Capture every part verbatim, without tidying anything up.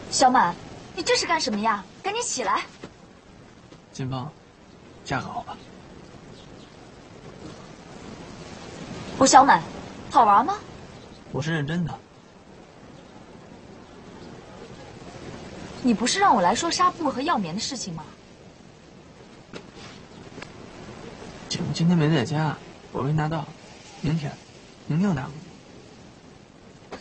小满，你这是干什么呀？赶紧起来！ 金凤，嫁给我吧。 我小满，好玩吗？ 我是认真的。 你不是让我来说纱布和药棉的事情吗？ 景今天没在家，我没拿到，明天，明天我拿过去。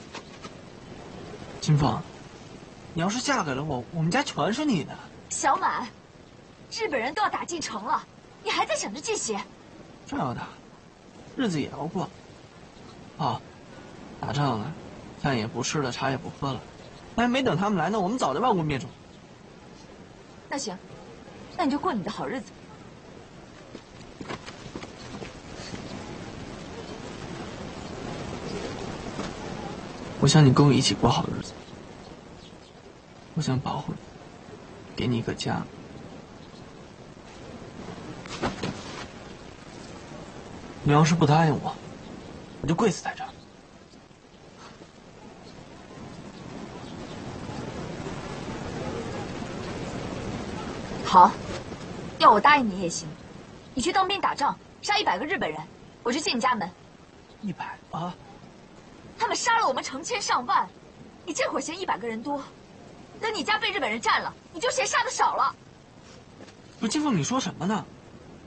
金凤，你要是嫁给了我，我们家全是你的。 小满，日本人都要打进城了，你还在想着这些？ 这要打，日子也要过。啊，打仗了，饭也不吃了，茶也不喝了，还没等他们来呢，我们早就亡国灭种。 那行，那你就过你的好日子。 我想你跟我一起过好日子，我想保护你，给你一个家。你要是不答应我，我就跪死在这儿。 好，要我答应你也行。你去当兵打仗，杀一百个日本人，我就进你家门。 一百个？ 他们杀了我们成千上万，你这会儿嫌一百个人多，等你家被日本人占了，你就嫌杀的少了。 不是金凤，你说什么呢？